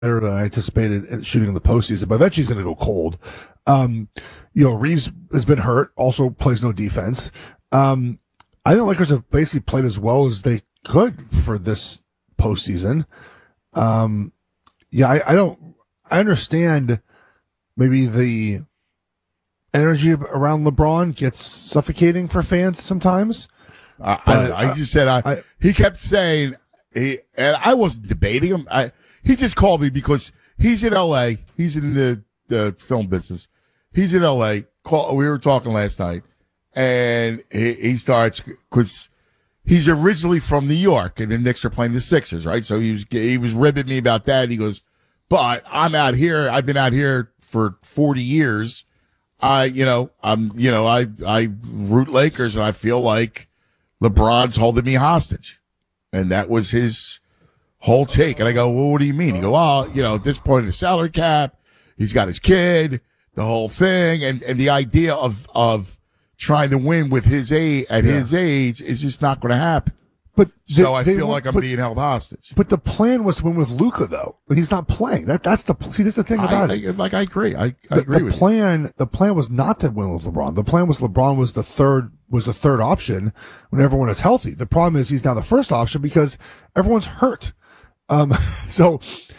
better than I anticipated in shooting in the postseason, but eventually he's going to go cold. Reeves has been hurt, also plays no defense. I think the Lakers have basically played as well as they could for this postseason. I understand maybe the energy around LeBron gets suffocating for fans sometimes. He kept saying, and I wasn't debating him. He just called me because he's in LA. He's in the film business. He's in LA. We were talking last night, and he starts because he's originally from New York, and the Knicks are playing the Sixers, right? So he was ribbing me about that. And he goes, "But I'm out here. I've been out here for 40 years. I root Lakers, and I feel like LeBron's holding me hostage." And that was his whole take. And I go, "Well, what do you mean?" He go, "Well, at this point in the salary cap, he's got his kid, the whole thing, and the idea of trying to win with his age at his age is just not going to happen." But I feel like I'm being held hostage. But the plan was to win with Luka, though. He's not playing. That's the thing about it. I agree. I agree with you. The plan was not to win with LeBron. The plan was LeBron was the third option when everyone is healthy. The problem is he's now the first option because everyone's hurt. The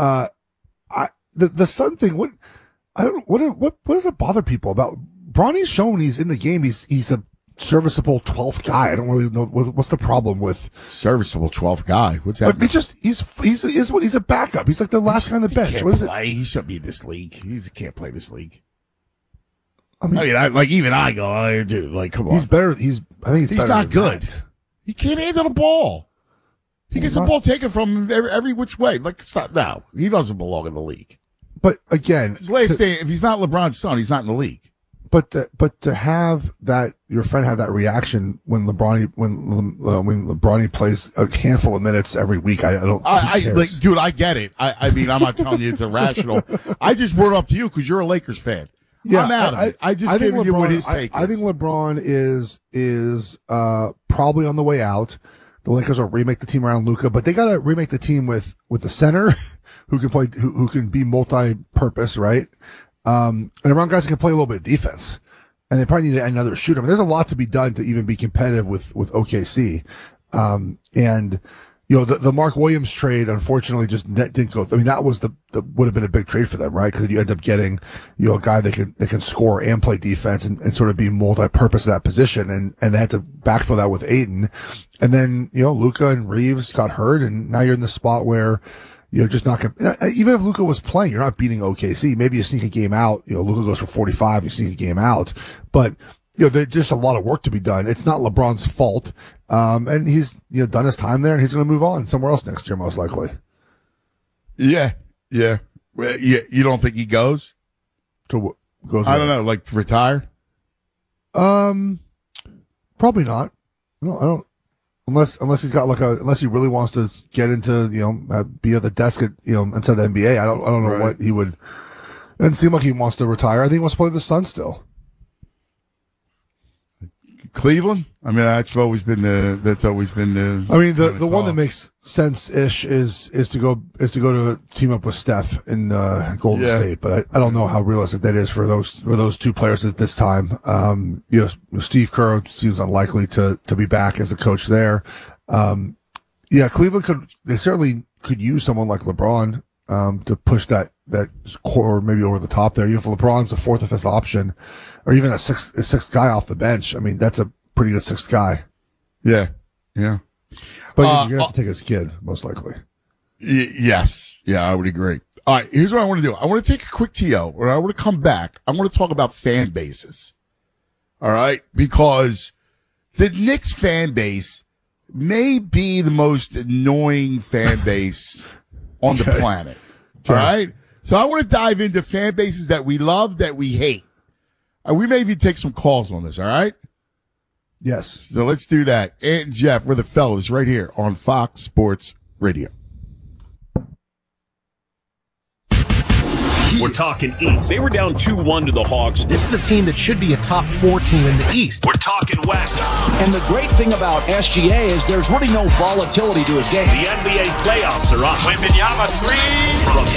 Sun thing. What does it bother people about? Bronny's shown he's in the game. He's a serviceable 12th guy. I don't really know what's the problem with serviceable 12th guy. What's that? He's a backup. He's like the last guy on the bench. What is it? He shouldn't be in this league. He can't play this league. I go, dude, come on. He's better. I think he's better. He's not good. That. He can't handle the ball. He gets the ball taken from him every which way. No, he doesn't belong in the league. But again, his last day, if he's not LeBron's son, he's not in the league. But to have that, your friend have that reaction when LeBron plays a handful of minutes every week, dude, I get it. I'm not telling you it's irrational. I just brought it up to you because you're a Lakers fan. Yeah, I'm out of it. I just gave you what his take is. I think LeBron is probably on the way out. The Lakers will remake the team around Luka, but they got to remake the team with the center who can play, who can be multi-purpose, right? And around guys who can play a little bit of defense, and they probably need to add another shooter. There's a lot to be done to even be competitive with OKC. The Mark Williams trade, unfortunately, just didn't go. That was would have been a big trade for them, right? Because you end up getting, a guy that can score and play defense and sort of be multi-purpose in that position. And they had to backfill that with Ayton. And then, Luka and Reeves got hurt, and now you're in the spot where, you're just not going to, even if Luka was playing, you're not beating OKC. Maybe you sneak a game out. Luka goes for 45, you sneak a game out. But, there's just a lot of work to be done. It's not LeBron's fault. And he's, done his time there, and he's going to move on somewhere else next year, most likely. Yeah. Yeah. You don't think he goes? I don't know, retire? Probably not. No, I don't. Unless he's got unless he really wants to get into, be at the desk at, inside the NBA. I don't know what he would. It doesn't seem like he wants to retire. I think he wants to play the Suns still. Cleveland? That's always been the. The one that makes sense-ish is to go to team up with Steph in Golden State, but I don't know how realistic that is for those two players at this time. Steve Kerr seems unlikely to be back as a coach there. Cleveland certainly could use someone like LeBron to push that core maybe over the top there. If LeBron's the fourth or fifth option, or even a sixth guy off the bench, that's a pretty good sixth guy. Yeah, yeah. But you're gonna have to take his kid, most likely. Yes, yeah, I would agree. All right, here's what I want to do. I want to take a quick TO, and I want to come back. I want to talk about fan bases. All right, because the Knicks fan base may be the most annoying fan base on the planet. All right. So I want to dive into fan bases that we love, that we hate. We may even take some calls on this. All right. Yes. So let's do that. Ant and Jeff, we're the fellas right here on Fox Sports Radio. We're talking East. They were down 2-1 to the Hawks. This is a team that should be a top 4 team in the East. We're talking West. And the great thing about SGA is there's really no volatility to his game. The NBA playoffs are on. Wembanyama 3. From